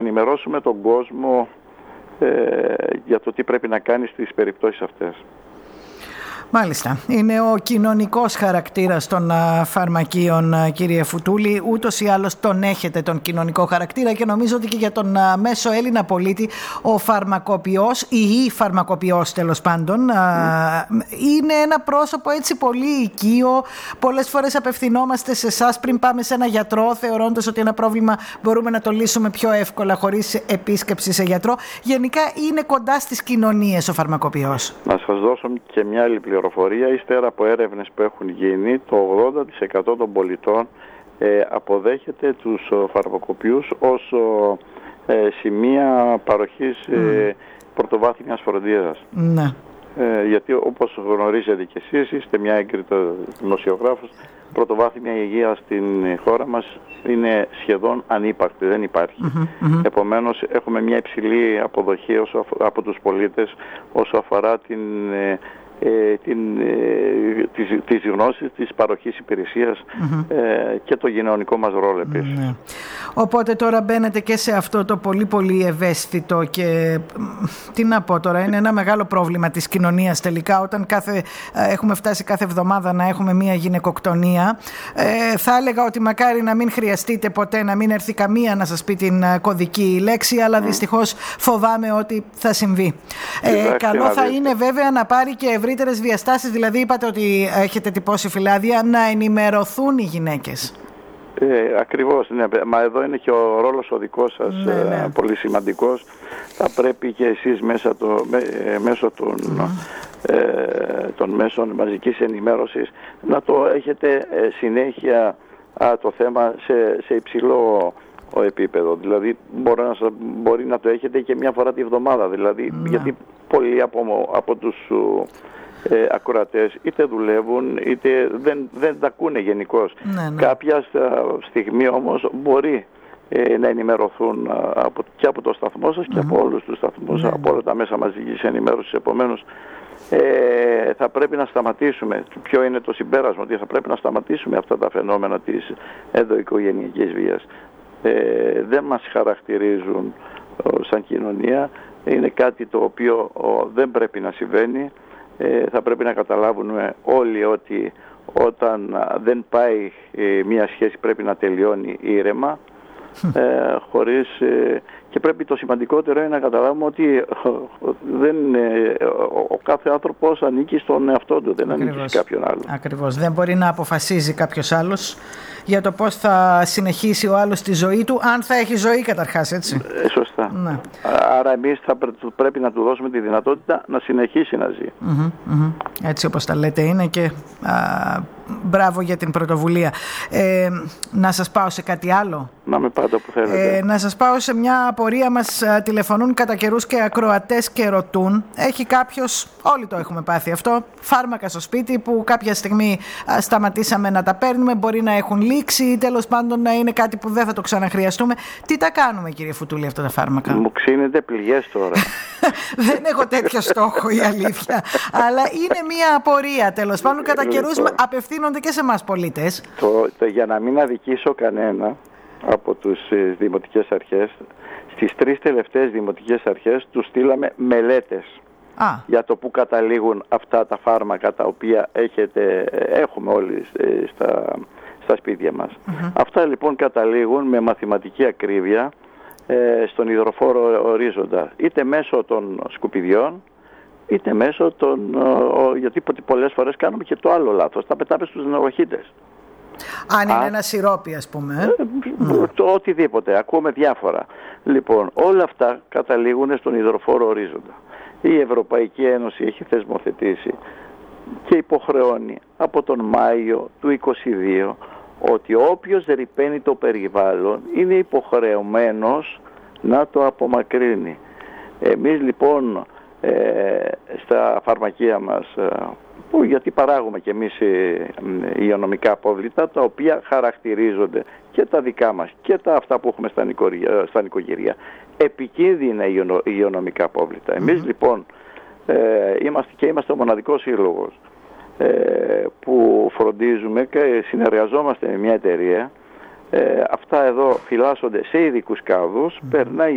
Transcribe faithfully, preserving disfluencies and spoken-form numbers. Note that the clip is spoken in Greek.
ενημερώσουμε τον κόσμο ε, για το τι πρέπει να κάνει στις περιπτώσεις αυτές. Μάλιστα. Είναι ο κοινωνικός χαρακτήρας των α, φαρμακείων, α, κύριε Φουτούλη. Ούτως ή άλλως τον έχετε τον κοινωνικό χαρακτήρα και νομίζω ότι και για τον α, μέσο Έλληνα πολίτη ο φαρμακοποιός ή η φαρμακοποιός τέλος πάντων α, mm. είναι ένα πρόσωπο έτσι πολύ οικείο. Πολλές φορές απευθυνόμαστε σε εσάς πριν πάμε σε ένα γιατρό, θεωρώντας ότι ένα πρόβλημα μπορούμε να το λύσουμε πιο εύκολα χωρίς επίσκεψη σε γιατρό. Γενικά είναι κοντά στις κοινωνίες ο φαρμακοποιός. Να σας δώσω και μια άλλη πληροφορία. Ύστερα από έρευνες που έχουν γίνει, το ογδόντα τοις εκατό των πολιτών ε, αποδέχεται τους φαρμακοποιούς ως ε, σημεία παροχής ε, πρωτοβάθμιας φροντίδας. Ναι. Ε, γιατί όπως γνωρίζετε και εσείς, είστε μια έγκριτη δημοσιογράφος, πρωτοβάθμια υγεία στην χώρα μας είναι σχεδόν ανύπαρκτη, δεν υπάρχει. Mm-hmm, mm-hmm. Επομένως έχουμε μια υψηλή αποδοχή όσο, από τους πολίτες όσο αφορά την... Ε, Ε, την, ε, τις, τις γνώσεις της παροχής υπηρεσίας mm-hmm. ε, και το κοινωνικό μας ρόλο επίσης. Mm-hmm. Οπότε τώρα μπαίνετε και σε αυτό το πολύ πολύ ευαίσθητο και τι να πω τώρα, είναι ένα μεγάλο πρόβλημα της κοινωνίας τελικά όταν κάθε, έχουμε φτάσει κάθε εβδομάδα να έχουμε μία γυναικοκτονία. Ε, θα έλεγα ότι μακάρι να μην χρειαστείτε ποτέ, να μην έρθει καμία να σας πει την κωδική λέξη, αλλά mm. δυστυχώς φοβάμαι ότι θα συμβεί. Ε, καλό θα είναι βέβαια να πάρει και ευρύτερες διαστάσεις, δηλαδή είπατε ότι έχετε τυπώσει φυλάδια, να ενημερωθούν οι γυναίκες. Ε, ακριβώς, ναι. Μα εδώ είναι και ο ρόλος ο δικός σας ναι, ναι. Ε, πολύ σημαντικός. Θα πρέπει και εσείς μέσα το, με, ε, μέσω των, mm. ε, των μέσων μαζικής ενημέρωσης να το έχετε ε, συνέχεια α, το θέμα σε, σε υψηλό ο επίπεδο. Δηλαδή μπορεί να, μπορεί να το έχετε και μια φορά τη βδομάδα. Δηλαδή, mm. γιατί πολλοί από, από τους Ε, ακροατές είτε δουλεύουν είτε δεν, δεν τα ακούνε γενικώς. Ναι, ναι. Κάποια στιγμή όμως μπορεί ε, να ενημερωθούν από, και από το σταθμό σας mm-hmm. και από όλους τους σταθμούς, ναι, από όλα τα μέσα μαζικής ενημέρωσης. Επομένως ε, θα πρέπει να σταματήσουμε. Ποιο είναι το συμπέρασμα? Ότι θα πρέπει να σταματήσουμε αυτά τα φαινόμενα της ενδοοικογενειακής βίας. Ε, δεν μας χαρακτηρίζουν ο, σαν κοινωνία. Είναι κάτι το οποίο ο, δεν πρέπει να συμβαίνει. Ε, θα πρέπει να καταλάβουμε όλοι ότι όταν δεν πάει ε, μια σχέση πρέπει να τελειώνει ήρεμα ε, χωρίς, ε, και πρέπει το σημαντικότερο είναι να καταλάβουμε ότι δεν, ε, ο, ο κάθε άνθρωπος ανήκει στον εαυτό του, δεν Ακριβώς. ανήκει σε κάποιον άλλο. Ακριβώς. Δεν μπορεί να αποφασίζει κάποιος άλλος για το πώς θα συνεχίσει ο άλλος τη ζωή του, αν θα έχει ζωή καταρχάς, έτσι. Ε, σωστά. Ναι. Άρα εμείς θα πρέπει να του δώσουμε τη δυνατότητα να συνεχίσει να ζει. Mm-hmm, mm-hmm. Έτσι όπως τα λέτε είναι και α, μπράβο για την πρωτοβουλία. Ε, να σας πάω σε κάτι άλλο. Να με πάτε που θέλετε. Ε, να σας πάω σε μια απορία. Μας α, τηλεφωνούν κατά καιρούς και ακροατές και ρωτούν. Έχει κάποιος, όλοι το έχουμε πάθει αυτό, φάρμακα στο σπίτι που κάποια στιγμή α, σταματήσαμε να τα παίρνουμε, μπορεί να έχουν λήξει ή τέλος πάντων να είναι κάτι που δεν θα το ξαναχρειαστούμε. Τι τα κάνουμε, κύριε Φουτούλη, αυτά τα φάρμακα? Μου ξύνετε πληγές τώρα. Δεν έχω τέτοιο στόχο, η αλήθεια. Αλλά είναι μια απορία, τέλος πάντων, κατά καιρούς απευθύνονται και σε εμάς πολίτες. Το, το, για να μην αδικήσω κανένα από τους ε, δημοτικές αρχές, στις τρεις τελευταίες δημοτικές αρχές τους στείλαμε μελέτες Α. για το που καταλήγουν αυτά τα φάρμακα τα οποία έχετε, έχουμε όλοι ε, στα, στα σπίτια μας. Mm-hmm. Αυτά λοιπόν καταλήγουν με μαθηματική ακρίβεια ε, στον υδροφόρο ορίζοντα, είτε μέσω των σκουπιδιών είτε μέσω των, ο, γιατί πολλές φορές κάνουμε και το άλλο λάθος, τα πετάμε στους νεροχύτες. Αν είναι Α, ένα σιρόπι, ας πούμε. Ε, mm. Το οτιδήποτε, ακούμε διάφορα. Λοιπόν, όλα αυτά καταλήγουν στον υδροφόρο ορίζοντα. Η Ευρωπαϊκή Ένωση έχει θεσμοθετήσει και υποχρεώνει από τον Μάιο του είκοσι δύο ότι όποιος ρυπαίνει το περιβάλλον είναι υποχρεωμένος να το απομακρύνει. Εμείς λοιπόν ε, στα φαρμακεία μας, που, γιατί παράγουμε και εμείς υγειονομικά απόβλητα τα οποία χαρακτηρίζονται και τα δικά μας και τα αυτά που έχουμε στα, νοικοκυριά, στα νοικοκυριά επικίνδυνα υγειονομικά απόβλητα. Εμείς mm-hmm. λοιπόν ε, είμαστε και είμαστε ο μοναδικός σύλλογος ε, που φροντίζουμε και συνεργαζόμαστε με μια εταιρεία. Ε, αυτά εδώ φυλάσσονται σε ειδικούς κάδους, mm-hmm. περνάει